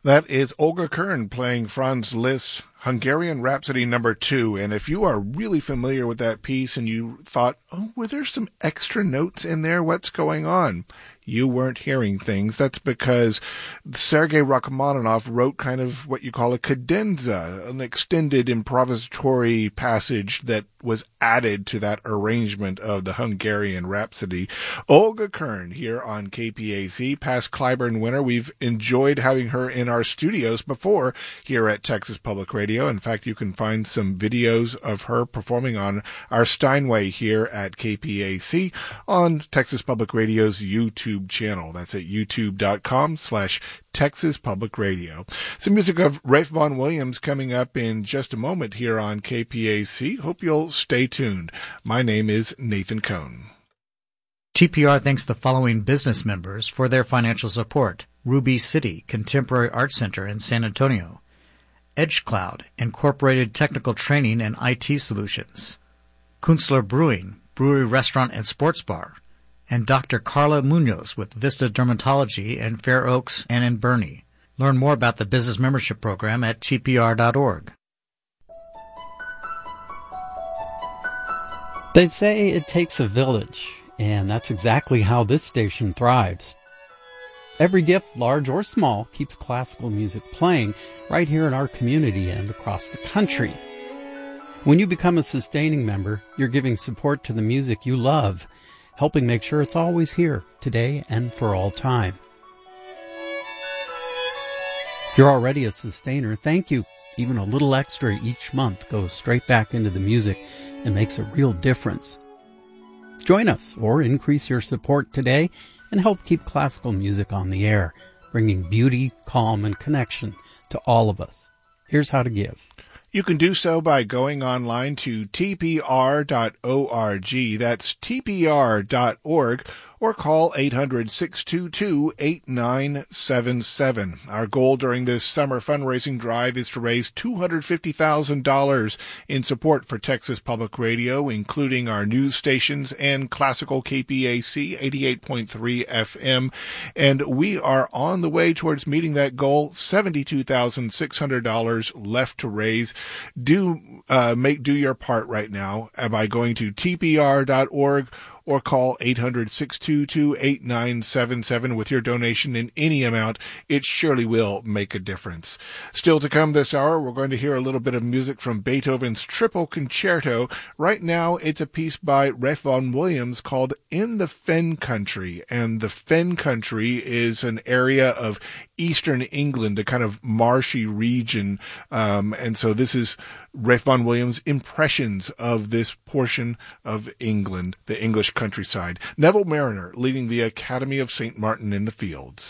That is Olga Kern playing Franz Liszt's Hungarian Rhapsody No. 2. And if you are really familiar with that piece and you thought, oh, were there some extra notes in there? What's going on? You weren't hearing things. That's because Sergei Rachmaninoff wrote kind of what you call a cadenza, an extended improvisatory passage that was added to that arrangement of the Hungarian Rhapsody. Olga Kern here on KPAC, past Clyburn winner. We've enjoyed having her in our studios before here at Texas Public Radio. In fact, you can find some videos of her performing on our Steinway here at KPAC on Texas Public Radio's YouTube channel. That's at youtube.com/Texas Public Radio. Some music of Ralph Vaughan Williams coming up in just a moment here on KPAC. Hope you'll stay tuned. My name is Nathan Cohn. TPR thanks the following business members for their financial support: Ruby City Contemporary Art Center in San Antonio, EdgeCloud Incorporated Technical Training and IT Solutions, Kunstler Brewing, Brewery, Restaurant, and Sports Bar, and Dr. Carla Munoz with Vista Dermatology in Fair Oaks and in Bernie. Learn more about the business membership program at tpr.org. They say it takes a village, and that's exactly how this station thrives. Every gift, large or small, keeps classical music playing right here in our community and across the country. When you become a sustaining member, you're giving support to the music you love, helping make sure it's always here, today and for all time. If you're already a sustainer, thank you. Even a little extra each month goes straight back into the music and makes a real difference. Join us or increase your support today and help keep classical music on the air, bringing beauty, calm, and connection to all of us. Here's how to give. You can do so by going online to tpr.org. That's tpr.org. Or call 800-622-8977. Our goal during this summer fundraising drive is to raise $250,000 in support for Texas Public Radio, including our news stations and classical KPAC 88.3 FM. And we are on the way towards meeting that goal. $72,600 left to raise. Do your part right now by going to tpr.org. or call 800-622-8977 with your donation in any amount. It surely will make a difference. Still to come this hour, we're going to hear a little bit of music from Beethoven's Triple Concerto. Right now, it's a piece by Ralph Vaughan Williams called In the Fen Country. And the Fen Country is an area of eastern England, a kind of marshy region. And so this is Ralph Vaughan Williams' impressions of this portion of England, the English countryside. Neville Marriner leading the Academy of St. Martin in the Fields.